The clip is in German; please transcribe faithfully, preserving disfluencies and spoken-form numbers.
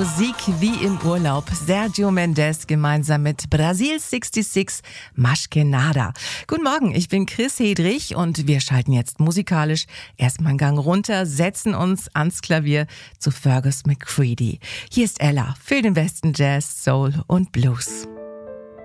Musik wie im Urlaub. Sergio Mendes gemeinsam mit Brasil sechsundsechzig, Mas Que Nada. Guten Morgen, ich bin Chris Hedrich und wir schalten jetzt musikalisch erstmal einen Gang runter, setzen uns ans Klavier zu Fergus McCready. Hier ist Ella für den besten Jazz, Soul und Blues.